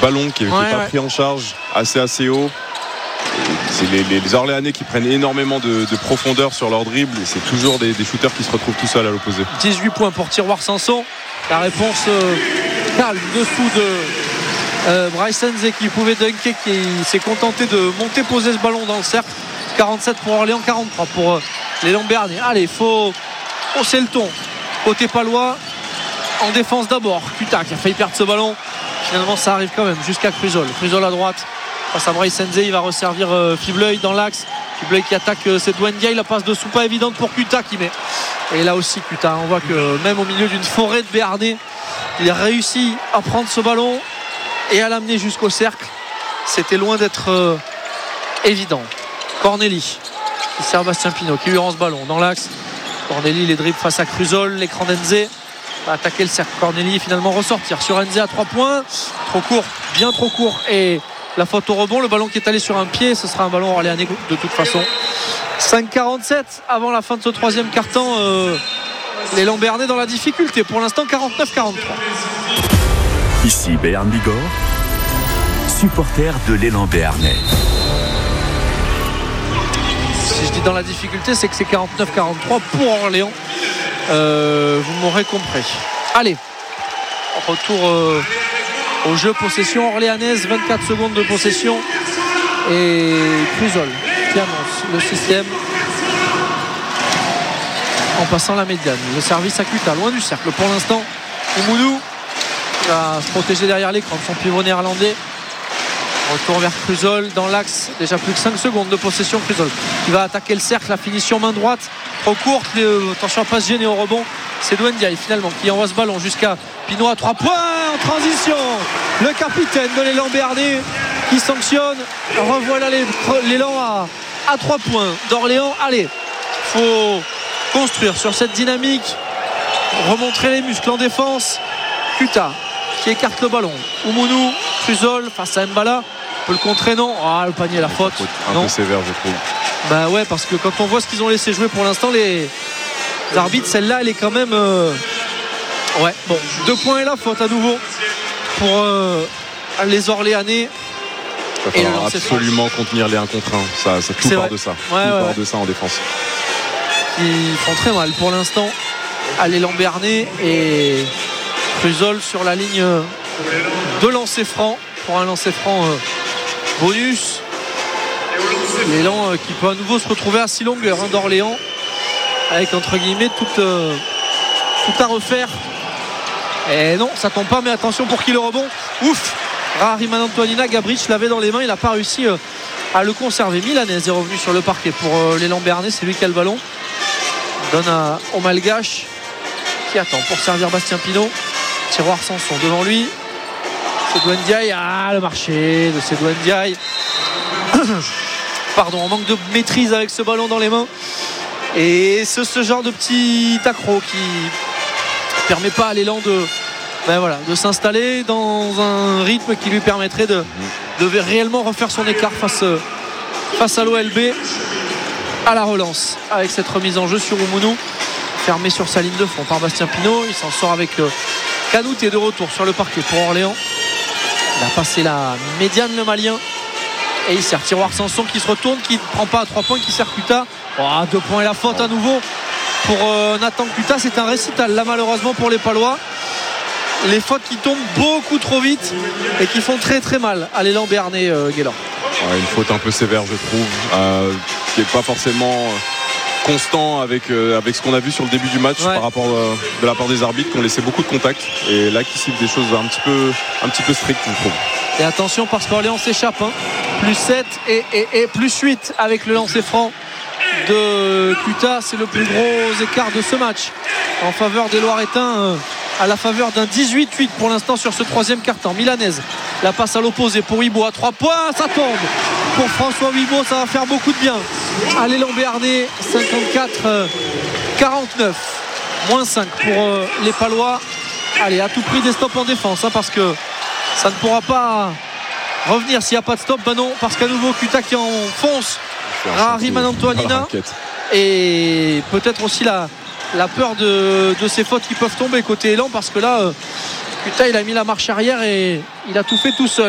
ballon qui n'est pas pris en charge assez haut. C'est les Orléanais qui prennent énormément de profondeur sur leur dribble et c'est toujours des shooters qui se retrouvent tout seuls à l'opposé. 18 points pour Tiroir Sanson. La réponse calme dessous de Bryce Nze qui pouvait dunker, qui s'est contenté de monter poser ce ballon dans le cercle. 47 pour Orléans, 43 pour les Lambernais. Allez, il faut hausser le ton côté palois en défense d'abord. Kuta qui a failli perdre ce ballon, finalement ça arrive quand même jusqu'à Cruzol à droite face à Bryce Nze. Il va resservir Fibleuil dans l'axe. Fibleuil qui attaque Cédouane Diaye. La passe dessous pas évidente pour Kuta qui met. Et là aussi Kuta, on voit que même au milieu d'une forêt de Béarnais, il a réussi à prendre ce ballon et à l'amener jusqu'au cercle. C'était loin d'être évident. Cornéli qui sert Bastien Pinault, qui lui rend ce ballon dans l'axe. Cornéli les dribbles face à Cruzol. L'écran d'Nze va attaquer le cercle. Cornéli finalement ressortir sur Nze à 3 points. Trop court, bien trop court. Et la faute au rebond, le ballon qui est allé sur un pied, ce sera un ballon orléanais de toute façon. 5,47 avant la fin de ce troisième quart-temps. Les Lambernais dans la difficulté. Pour l'instant 49-43. Ici Béarn Bigorre, supporter de l'élan béarnais. Si je dis dans la difficulté, c'est que c'est 49-43 pour Orléans. Vous m'aurez compris. Allez, retour au jeu, possession orléanaise, 24 secondes de possession. Et Cruzol qui annonce le système en passant la médiane. Le service à Kuta, loin du cercle pour l'instant. Oumoudou va se protéger derrière l'écran de son pivot néerlandais. Retour vers Cruzol dans l'axe. Déjà plus que 5 secondes de possession. Cruzol qui va attaquer le cercle. La finition main droite trop courte. Attention à pas se gêner au rebond. C'est Douane Diaye finalement qui envoie ce ballon jusqu'à Pinault à 3 points en transition. Le capitaine de l'élan béarnais qui sanctionne. Revoilà l'élan à 3 points d'Orléans. Allez, faut construire sur cette dynamique, remontrer les muscles en défense. Kuta qui écarte le ballon. Oumoudou, Cruzol face à Mbala. Peut le contrer, non? Ah, le panier, la faute. Un peu sévère, je trouve. Bah ouais, parce que quand on voit ce qu'ils ont laissé jouer pour l'instant, les arbitres, celle-là, elle est quand même. Ouais, bon, 2 points et la faute à nouveau pour les Orléanais. Il va falloir absolument contenir les 1 contre 1. Ça tout part de ça. Ouais, tout part de ça en défense. Ils font très mal pour l'instant à l'élan béarnais et Cruzol sur la ligne de lancer franc pour un lancer franc bonus. L'élan qui peut à nouveau se retrouver à 6 longueurs d'Orléans avec entre guillemets tout à refaire. Et non, ça tombe pas, mais attention pour qui le rebond. Ouf, Rahim Antoinina, Gabrich l'avait dans les mains, il n'a pas réussi à le conserver. Milanais est revenu sur le parquet pour l'élan béarnais, c'est lui qui a le ballon. Il donne au Malgache qui attend pour servir Bastien Pinault. Tiroir Sanson devant lui. Cédouane Diaye, le marché de Cédouane Diaye. Pardon, on manque de maîtrise avec ce ballon dans les mains. Et c'est ce genre de petit accro qui permet pas à l'élan de s'installer dans un rythme qui lui permettrait de réellement refaire son écart face à l'OLB. À la relance avec cette remise en jeu sur Oumoudou, fermé sur sa ligne de fond par Bastien Pinault. Il s'en sort avec Kanouté de retour sur le parquet pour Orléans. Il a passé la médiane, le Malien, et il sert Tiroir Sanson qui se retourne, qui ne prend pas à 3 points, qui sert Kuta. 2 points et la faute à nouveau pour Nathan Kuta. C'est un récital là malheureusement pour les Palois. Les fautes qui tombent beaucoup trop vite et qui font très très mal à l'élan béarnais, Guélan. Une faute un peu sévère, je trouve, qui n'est pas forcément constant avec ce qu'on a vu sur le début du match par rapport de la part des arbitres qui ont laissé beaucoup de contacts et là qui ciblent des choses un petit peu strictes, je trouve. Et attention parce qu'Orléans s'échappe, plus 7 et plus 8 avec le lancer franc de Kuta. C'est le plus gros écart de ce match en faveur des Loiretains, à la faveur d'un 18-8 pour l'instant sur ce troisième quart-temps. Milanaise, la passe à l'opposé pour Wibo à 3 points, ça tombe pour François Wibo, ça va faire beaucoup de bien à l'élan béarnais. 54-49, moins 5 pour les Palois. Allez, à tout prix des stops en défense, parce que ça ne pourra pas revenir s'il n'y a pas de stop. Non, parce qu'à nouveau Kuta qui enfonce Rahim Antoinina et peut-être aussi la peur de ces fautes qui peuvent tomber côté élan, parce que là Kuta il a mis la marche arrière et il a tout fait tout seul.